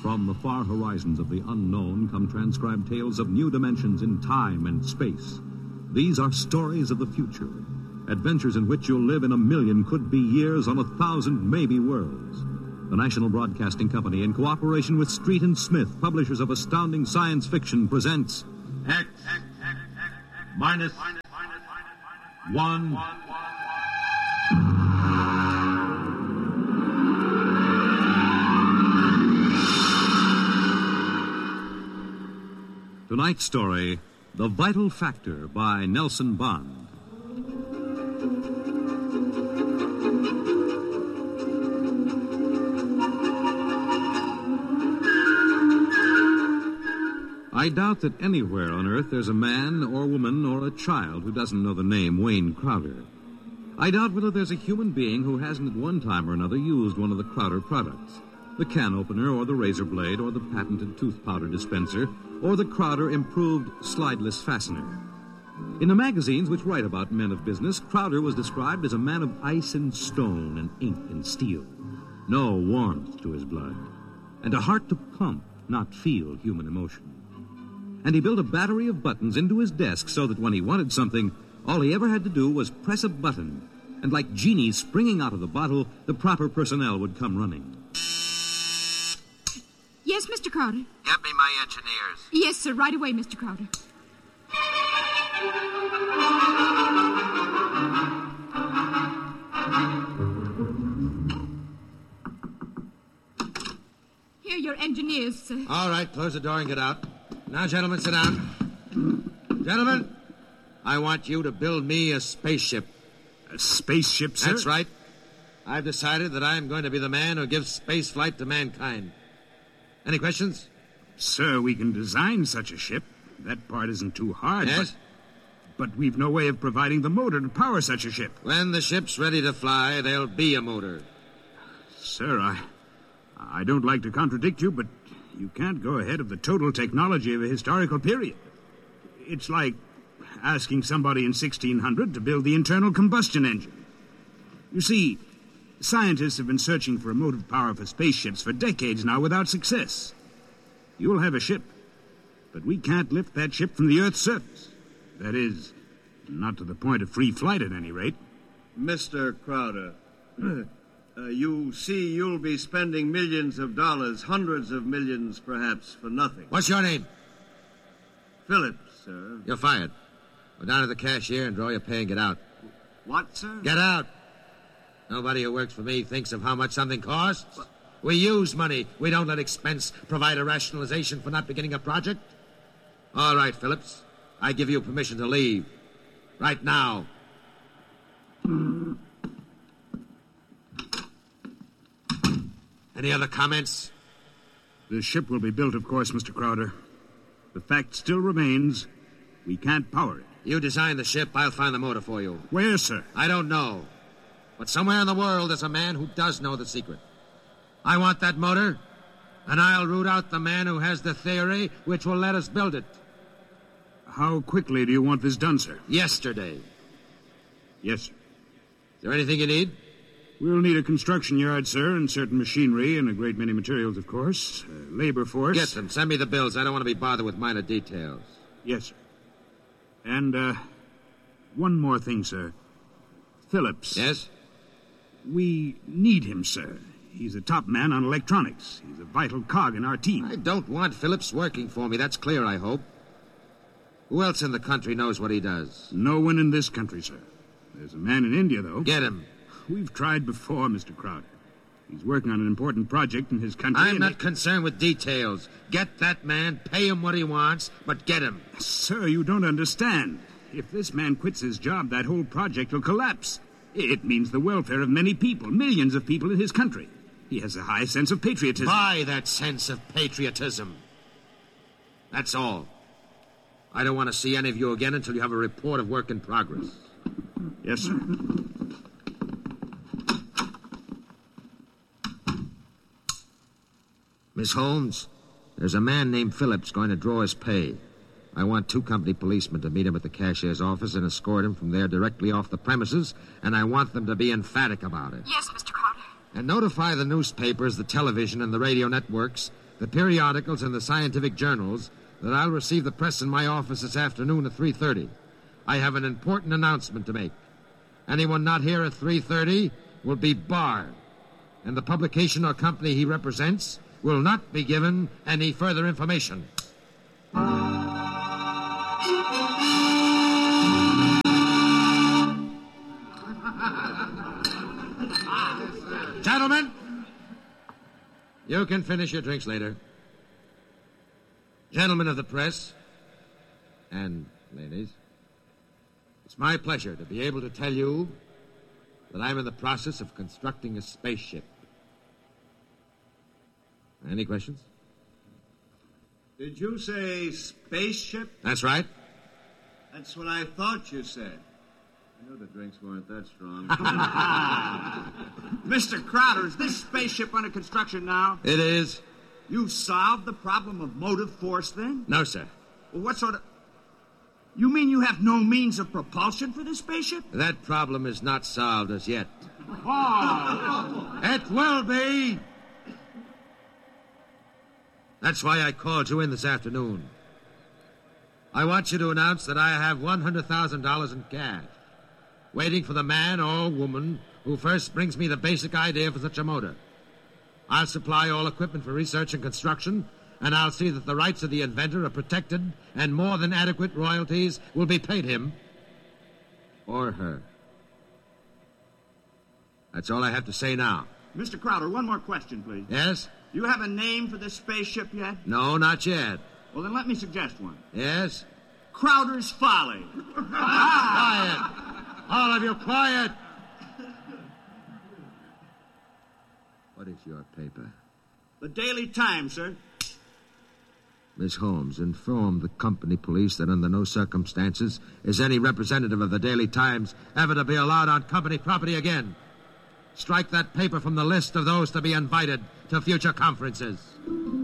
From the far horizons of the unknown come transcribed tales of new dimensions in time and space. These are stories of the future, adventures in which you'll live in a million could-be years on 1,000 maybe worlds. The National Broadcasting Company, in cooperation with Street and Smith, publishers of astounding science fiction, presents X minus 1. Tonight's story, The Vital Factor by Nelson Bond. I doubt that anywhere on Earth there's a man or woman or a child who doesn't know the name Wayne Crowder. I doubt whether there's a human being who hasn't at one time or another used one of the Crowder products. The can opener or the razor blade or the patented tooth powder dispenser or the Crowder improved slideless fastener. In the magazines which write about men of business, Crowder was described as a man of ice and stone and ink and steel. No warmth to his blood. And a heart to pump, not feel human emotion. And he built a battery of buttons into his desk so that when he wanted something, all he ever had to do was press a button. And like genies springing out of the bottle, the proper personnel would come running. Yes, Mr. Crowder? Get me my engineers. Yes, sir. Right away, Mr. Crowder. Here are your engineers, sir. All right, close the door and get out. Now, gentlemen, sit down. Gentlemen, I want you to build me a spaceship. A spaceship, sir? That's right. I've decided that I'm going to be the man who gives space flight to mankind. Any questions? Sir, we can design such a ship. That part isn't too hard. Yes? But we've no way of providing the motor to power such a ship. When the ship's ready to fly, there'll be a motor. Sir, I don't like to contradict you, but you can't go ahead of the total technology of a historical period. It's like asking somebody in 1600 to build the internal combustion engine. You see, scientists have been searching for a motive power for spaceships for decades now without success. You'll have a ship, but we can't lift that ship from the Earth's surface. That is, not to the point of free flight at any rate. Mr. Crowder, you see you'll be spending millions of dollars, hundreds of millions perhaps, for nothing. What's your name? Phillips, sir. You're fired. Go down to the cashier and draw your pay and get out. What, sir? Get out. Nobody who works for me thinks of how much something costs. We use money. We don't let expense provide a rationalization for not beginning a project. All right, Phillips. I give you permission to leave. Right now. Any other comments? The ship will be built, of course, Mr. Crowder. The fact still remains, we can't power it. You design the ship, I'll find the motor for you. Where, sir? I don't know. But somewhere in the world there's a man who does know the secret. I want that motor, and I'll root out the man who has the theory which will let us build it. How quickly do you want this done, sir? Yesterday. Yes, sir. Is there anything you need? We'll need a construction yard, sir, and certain machinery and a great many materials, of course. Labor force. Get them. Send me the bills. I don't want to be bothered with minor details. Yes, sir. And, one more thing, sir. Phillips. Yes? We need him, sir. He's a top man on electronics. He's a vital cog in our team. I don't want Phillips working for me. That's clear, I hope. Who else in the country knows what he does? No one in this country, sir. There's a man in India, though. Get him. We've tried before, Mr. Crowder. He's working on an important project in his country. I'm not concerned with details. Get that man, pay him what he wants, but get him. Sir, you don't understand. If this man quits his job, that whole project will collapse. It means the welfare of many people, millions of people in his country. He has a high sense of patriotism. Buy that sense of patriotism. That's all. I don't want to see any of you again until you have a report of work in progress. Yes, sir. Miss Holmes, there's a man named Phillips going to draw his pay. I want 2 company policemen to meet him at the cashier's office and escort him from there directly off the premises, and I want them to be emphatic about it. Yes, Mr. Crowder. And notify the newspapers, the television, and the radio networks the periodicals, and the scientific journals that I'll receive the press in my office this afternoon at 3:30. I have an important announcement to make. Anyone not here at 3:30 will be barred, and the publication or company he represents will not be given any further information. Gentlemen, you can finish your drinks later. Gentlemen of the press, and ladies, it's my pleasure to be able to tell you that I'm in the process of constructing a spaceship. Any questions? Did you say spaceship? That's right. That's what I thought you said. I know the drinks weren't that strong. Mr. Crowder, is this spaceship under construction now? It is. You've solved the problem of motive force, then? No, sir. Well, what sort of... You mean you have no means of propulsion for this spaceship? That problem is not solved as yet. Oh! It will be! That's why I called you in this afternoon. I want you to announce that I have $100,000 in cash, waiting for the man or woman who first brings me the basic idea for such a motor. I'll supply all equipment for research and construction, and I'll see that the rights of the inventor are protected and more than adequate royalties will be paid him or her. That's all I have to say now. Mr. Crowder, one more question, please. Yes? Do you have a name for this spaceship yet? No, not yet. Well, then let me suggest one. Yes? Crowder's Folly. Quiet! All of you, quiet! What is your paper? The Daily Times, sir. Miss Holmes, inform the company police that under no circumstances is any representative of the Daily Times ever to be allowed on company property again. Strike that paper from the list of those to be invited to future conferences.